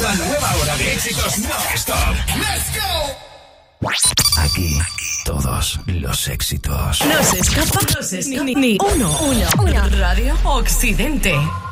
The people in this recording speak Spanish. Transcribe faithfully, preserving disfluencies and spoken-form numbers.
La nueva hora de éxitos non-stop. ¡Let's go! Aquí, todos los éxitos. No se escapa, no se escapa ni, ni uno, uno, uno. Radio Occidente.